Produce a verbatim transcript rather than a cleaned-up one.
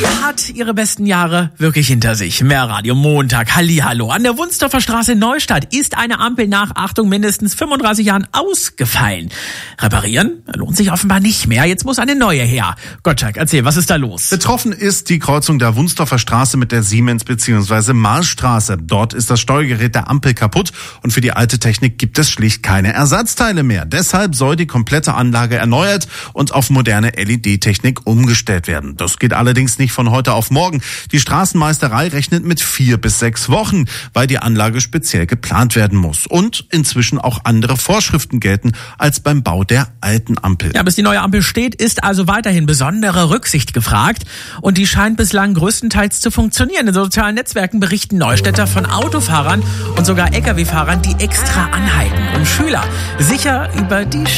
hat ihre besten Jahre wirklich hinter sich. Mehr Radio Montag. Hallihallo. An der Wunsdorfer Straße in Neustadt ist eine Ampel nach, Achtung, mindestens fünfunddreißig Jahren ausgefallen. Reparieren lohnt sich offenbar nicht mehr. Jetzt muss eine neue her. Gottschalk, erzähl, was ist da los? Betroffen ist die Kreuzung der Wunsdorfer Straße mit der Siemens- bzw. Marstraße. Dort ist das Steuergerät der Ampel kaputt und für die alte Technik gibt es schlicht keine Ersatzteile mehr. Deshalb soll die komplette Anlage erneuert und auf moderne L E D-Technik umgestellt werden. Das geht allerdings nicht von heute auf morgen. Die Straßenmeisterei rechnet mit vier bis sechs Wochen, weil die Anlage speziell geplant werden muss. Und inzwischen auch andere Vorschriften gelten als beim Bau der alten Ampel. Ja, bis die neue Ampel steht, ist also weiterhin besondere Rücksicht gefragt. Und die scheint bislang größtenteils zu funktionieren. In sozialen Netzwerken berichten Neustädter von Autofahrern und sogar L K W-Fahrern, die extra anhalten, um Schüler sicher über die